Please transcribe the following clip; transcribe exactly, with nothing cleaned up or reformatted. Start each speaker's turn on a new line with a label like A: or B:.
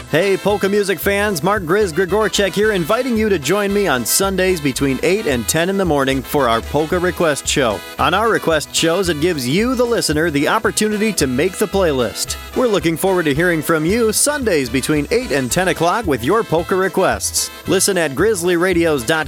A: Hey, polka music fans, Mark Grizz Grigorchek here, inviting you to join me on Sundays between eight and ten in the morning for our Polka Request Show. On our request shows, it gives you, the listener, the opportunity to make the playlist. We're looking forward to hearing from you Sundays between eight and ten o'clock with your polka requests. Listen at grizzly radios dot